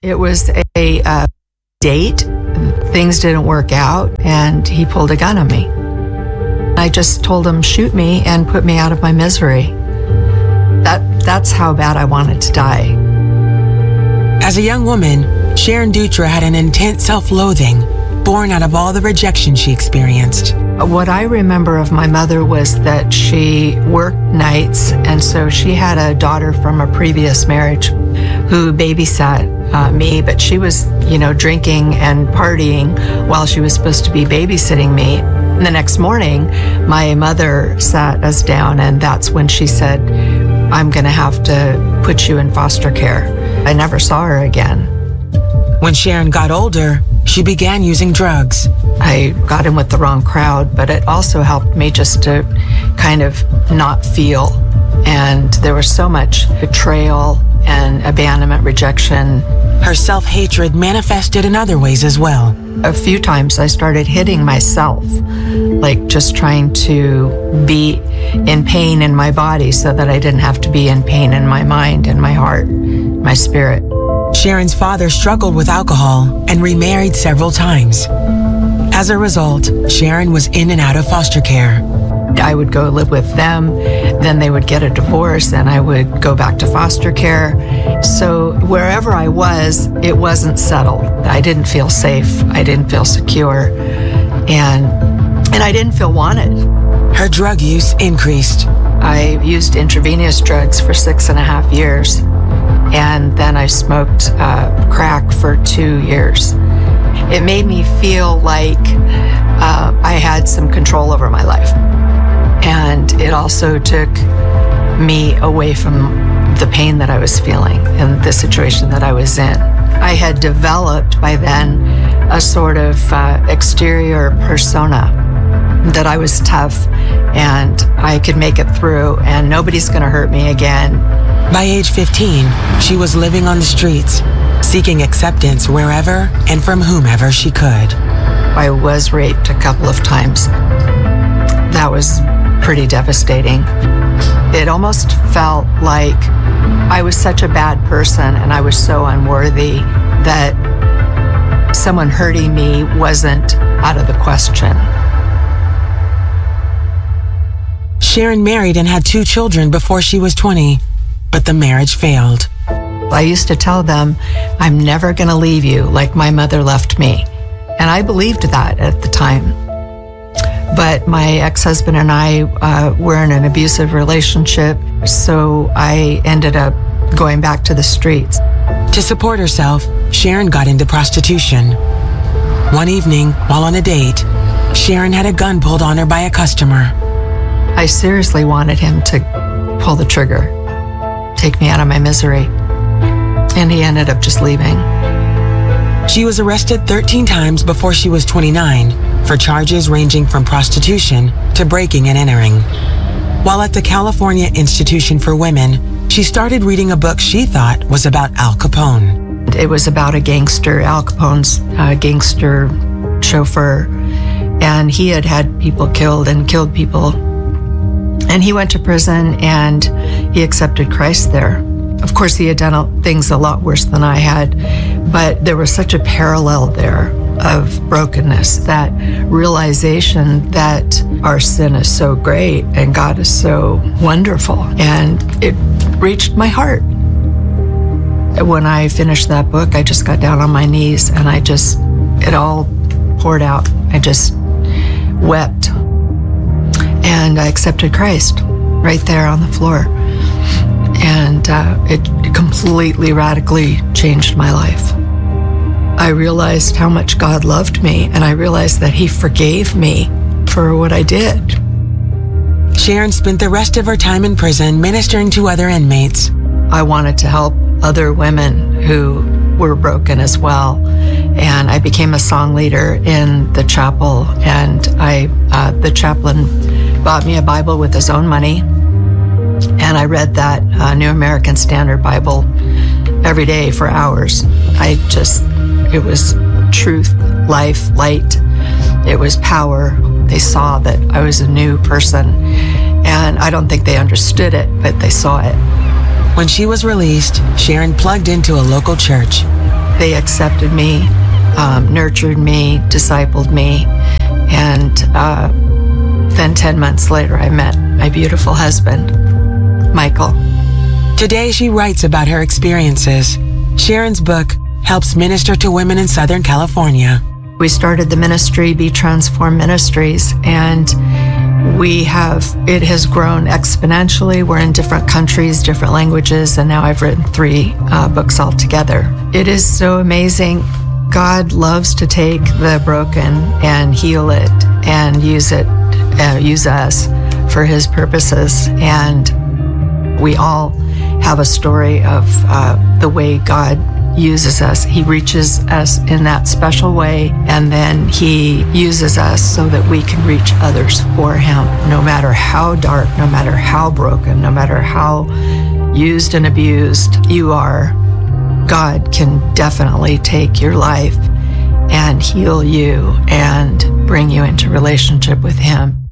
It was a date. Things didn't work out, and he pulled a gun on me. I just told him, shoot me and put me out of my misery. That's how bad I wanted to die. As a young woman, Sharon Dutra had an intense self-loathing born out of all the rejection she experienced. What I remember of my mother was that she worked nights, and so she had a daughter from a previous marriage who babysat me, but she was, drinking and partying while she was supposed to be babysitting me. And the next morning, my mother sat us down, and that's when she said, I'm going to have to put you in foster care. I never saw her again. When Sharon got older, she began using drugs. I got in with the wrong crowd, but it also helped me just to kind of not feel. And there was so much betrayal and abandonment, rejection. Her self-hatred manifested in other ways as well. A few times I started hitting myself, like just trying to be in pain in my body so that I didn't have to be in pain in my mind, in my heart, my spirit. Sharon's father struggled with alcohol and remarried several times. As a result, Sharon was in and out of foster care. I would go live with them, then they would get a divorce, and I would go back to foster care. So wherever I was, it wasn't settled. I didn't feel safe. I didn't feel secure. And I didn't feel wanted. Her drug use increased. I used intravenous drugs for 6.5 years. And then I smoked crack for 2 years. It made me feel like I had some control over my life. And it also took me away from the pain that I was feeling and the situation that I was in. I had developed by then a sort of exterior persona that I was tough and I could make it through and nobody's going to hurt me again. By age 15, she was living on the streets, seeking acceptance wherever and from whomever she could. I was raped a couple of times. That was pretty devastating. It almost felt like I was such a bad person and I was so unworthy that someone hurting me wasn't out of the question. Sharon married and had 2 children before she was 20, but the marriage failed. I used to tell them, I'm never going to leave you like my mother left me. And I believed that at the time. But my ex-husband and I were in an abusive relationship, so I ended up going back to the streets. To support herself, Sharon got into prostitution. One evening, while on a date, Sharon had a gun pulled on her by a customer. I seriously wanted him to pull the trigger, take me out of my misery, and he ended up just leaving. She was arrested 13 times before she was 29 for charges ranging from prostitution to breaking and entering. While at the California Institution for Women, she started reading a book she thought was about Al Capone. It was about a gangster, Al Capone's gangster chauffeur, and he had had people killed and killed people. And he went to prison and he accepted Christ there. Of course, he had done things a lot worse than I had, but there was such a parallel there of brokenness, that realization that our sin is so great and God is so wonderful. And it reached my heart. When I finished that book, I just got down on my knees and it all poured out. I just wept. And I accepted Christ right there on the floor. And it completely, radically changed my life. I realized how much God loved me, and I realized that He forgave me for what I did. Sharon spent the rest of her time in prison ministering to other inmates. I wanted to help other women who were broken as well. And I became a song leader in the chapel, and the chaplain bought me a Bible with his own money. And I read that New American Standard Bible every day for hours. It was truth, life, light. It was power. They saw that I was a new person. And I don't think they understood it, but they saw it. When she was released, Sharon plugged into a local church. they accepted me, nurtured me, discipled me, and then 10 months later, I met my beautiful husband, Michael. Today, she writes about her experiences. Sharon's book helps minister to women in Southern California. We started the ministry, Be Transformed Ministries, and it has grown exponentially. We're in different countries, different languages, and now I've written 3 books altogether. It is so amazing. God loves to take the broken and heal it and use us for His purposes. And we all have a story of the way God uses us. He reaches us in that special way, and then He uses us so that we can reach others for Him. No matter how dark, no matter how broken, no matter how used and abused you are, God can definitely take your life and heal you and bring you into relationship with Him.